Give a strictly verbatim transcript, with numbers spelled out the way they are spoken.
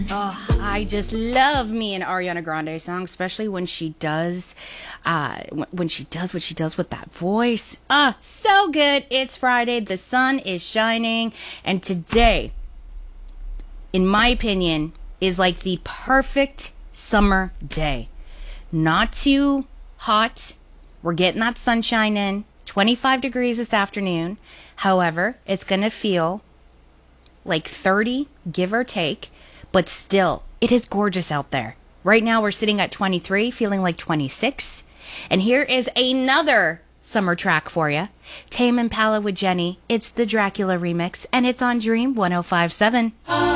Oh, I just love me an Ariana Grande song, especially when she does, uh, when she does what she does with that voice. Ah, so good. It's Friday. The sun is shining. And today, in my opinion, is like the perfect summer day. Not too hot. We're getting that sunshine in. twenty-five degrees this afternoon. However, it's going to feel like thirty, give or take. But still, it is gorgeous out there. Right now, we're sitting at twenty-three, feeling like twenty-six. And here is another summer track for you. Tame Impala with Jenny. It's the Dracula remix, and it's on Dream one oh five point seven.